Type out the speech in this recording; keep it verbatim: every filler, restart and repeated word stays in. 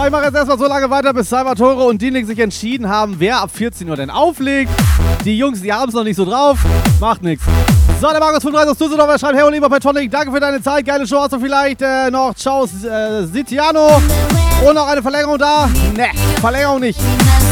ich mache jetzt erstmal so lange weiter, bis Salvatore und Dienig sich entschieden haben, wer ab vierzehn Uhr denn auflegt. Die Jungs, die haben es noch nicht so drauf. Macht nichts. So, der Markus fünfunddreißig aus Düsseldorf, er schreibt, hey Oliver Petonic, danke für deine Zeit, geile Show, hast du vielleicht äh, noch Ciao äh, Sitiano und noch eine Verlängerung da? Ne, Verlängerung nicht.